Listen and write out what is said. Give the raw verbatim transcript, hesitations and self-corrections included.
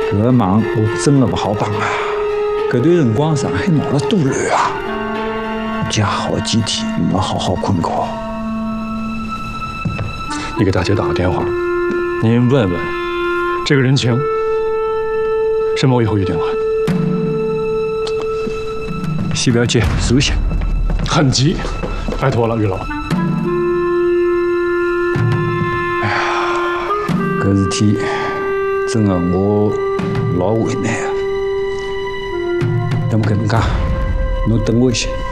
搿个忙我真的勿好帮啊！搿段辰光上海闹了多乱啊！家好几天没好好困觉。 你给大姐打个电话，您问问这个人情，沈某以后一定还。 先不要急，收下。 很急，拜托了，于老。 哎呀，搿事体真的我老为难啊！那么搿能介，侬等我一下。